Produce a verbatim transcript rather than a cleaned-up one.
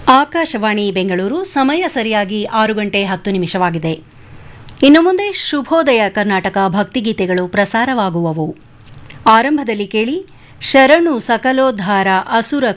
ಆಕಾಶವಾಣಿ ಬೆಂಗಳೂರು ಸಮಯ ಸರಿಯಾಗಿ ಆರು ಗಂಟೆ ಹತ್ತು ನಿಮಿಷವಾಗಿದೆ. ಇನ್ನು ಮುಂದೆ ಶುಭೋದಯ ಕರ್ನಾಟಕ ಭಕ್ತಿಗೀತೆಗಳು ಪ್ರಸಾರವಾಗುವವು. ಆರಂಭದಲ್ಲಿ ಕೇಳಿ ಶರಣು ಸಕಲೋದ್ಧಾರ ಅಸುರ